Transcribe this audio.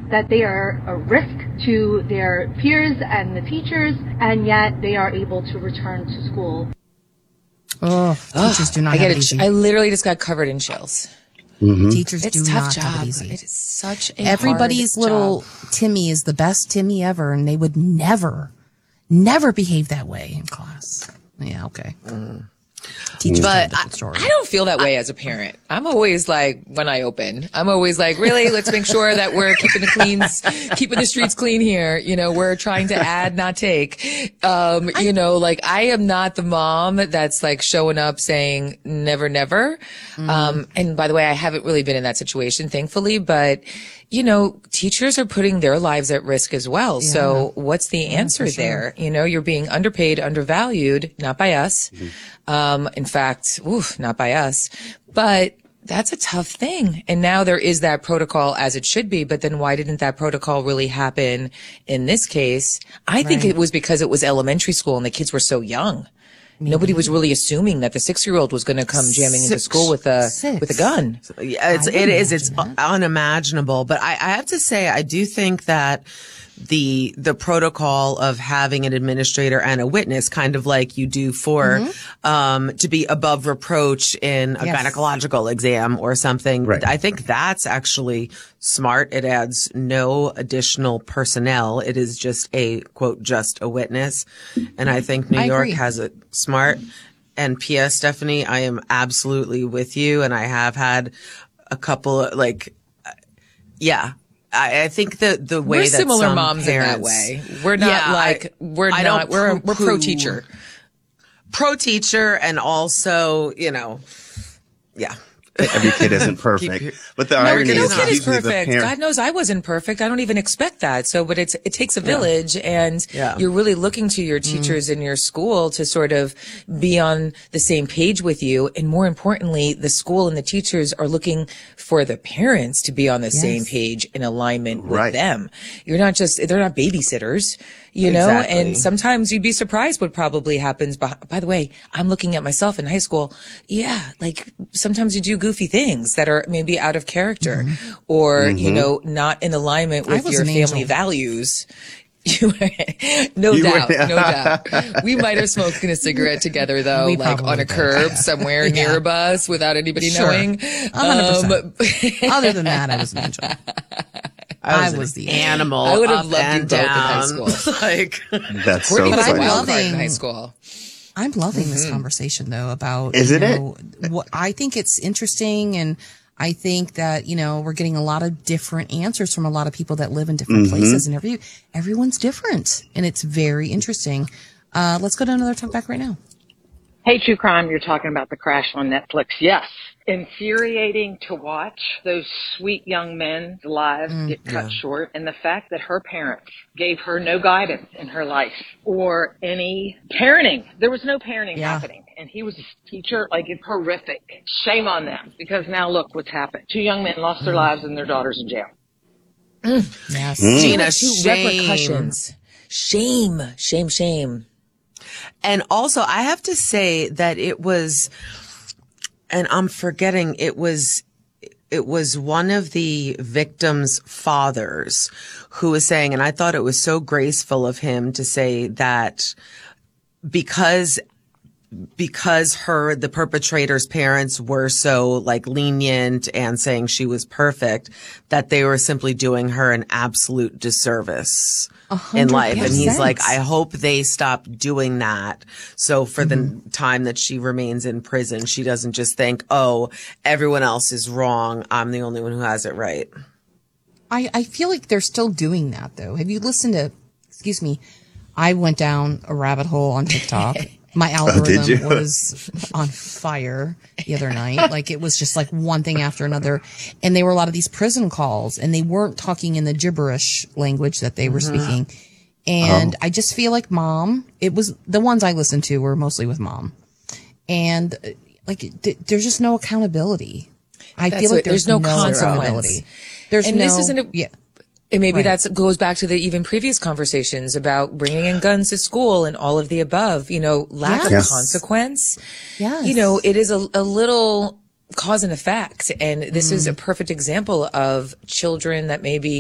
that they are a risk to their peers and the teachers, and yet they are able to return to school. Oh, teachers do not have it easy. I literally just got covered in chills. Mm-hmm. Teachers it's do tough not job. have it easy. It is such a Everybody's hard little job. Timmy is the best Timmy ever, and they would never behave that way in class. Yeah, okay. Teachers have a different story. I don't feel that way as a parent. I'm always like, when I open, I'm always like, really, let's make sure that we're keeping the streets clean here. You know, we're trying to add, not take. You know, like I am not the mom that's like showing up saying never, never. And by the way, I haven't really been in that situation, thankfully, but you know, teachers are putting their lives at risk as well. Yeah. So what's the answer there? You know, you're being underpaid, undervalued, not by us. In fact, not by us, but that's a tough thing. And now there is that protocol as it should be, but then why didn't that protocol really happen in this case? I think it was because it was elementary school and the kids were so young. Nobody was really assuming that the 6-year-old was going to come jamming into school with a gun. Yeah, it's unimaginable. But I have to say, I do think that the protocol of having an administrator and a witness, kind of like you do for, to be above reproach in a gynecological exam or something. Right. I think that's actually smart. It adds no additional personnel. It is just a quote, just a witness. And I think New York has it smart. And P.S. Stephanie, I am absolutely with you. And I have had a couple of I think the way we're that similar some moms parents, in that way. We're not we're pro teacher. Pro teacher, and also, you know, every kid isn't perfect. But the irony no is kid is perfect. God knows I wasn't perfect. I don't even expect that. So, but it takes a village, and you're really looking to your teachers in your school to sort of be on the same page with you. And more importantly, the school and the teachers are looking for the parents to be on the same page in alignment with them. They're not babysitters. You know, and sometimes you'd be surprised what probably happens. By the way, I'm looking at myself in high school. Yeah, like sometimes you do goofy things that are maybe out of character or, you know, not in alignment with your family values. No doubt. We might have smoked a cigarette together though, like on a curb somewhere near a bus without anybody knowing. 100%. Other than that, I was an angel. I was the animal. I would have loved you both in high school. Like that's so funny. In high school. I'm loving this conversation though about what I think it's interesting, and I think that, you know, we're getting a lot of different answers from a lot of people that live in different places, and everyone's different, and it's very interesting. Let's go to another talkback right now. Hey, True Crime, you're talking about The Crash on Netflix. Yes. Infuriating to watch those sweet young men's lives get cut short, and the fact that her parents gave her no guidance in her life or any parenting. There was no parenting happening, and he was a teacher. Like, it's horrific. Shame on them, because now look what's happened. 2 young men lost their lives and their daughter's in jail. Yes. Gina, repercussions. Shame. And also, I have to say that it was, and I'm forgetting, it was one of the victims' fathers who was saying, and I thought it was so graceful of him to say that because the perpetrator's parents were so like lenient and saying she was perfect, that they were simply doing her an absolute disservice in life. And he's like, I hope they stop doing that. So for the time that she remains in prison, she doesn't just think, oh, everyone else is wrong. I'm the only one who has it right. I feel like they're still doing that though. Have you listened to, I went down a rabbit hole on TikTok. My algorithm was on fire the other night. Like, it was just like one thing after another. And they were a lot of these prison calls, and they weren't talking in the gibberish language that they were speaking. And I just feel like it was the ones I listened to were mostly with mom. And like, there's just no accountability. I feel like there's no consequence. And maybe that goes back to the even previous conversations about bringing in guns to school and all of the above, you know, lack of consequence. Yes. You know, it is a little cause and effect. And this is a perfect example of children that maybe